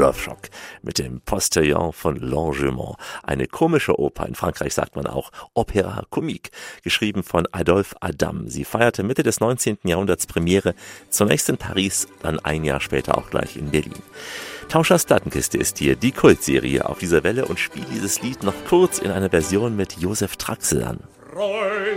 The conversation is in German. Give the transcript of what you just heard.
Surfshock mit dem Postillon von Longement. Eine komische Oper, in Frankreich sagt man auch Opéra Comique, geschrieben von Adolphe Adam. Sie feierte Mitte des 19. Jahrhunderts Premiere, zunächst in Paris, dann ein Jahr später auch gleich in Berlin. Tauschers Plattenkiste ist hier die Kultserie auf dieser Welle und spielt dieses Lied noch kurz in einer Version mit Josef Traxel an.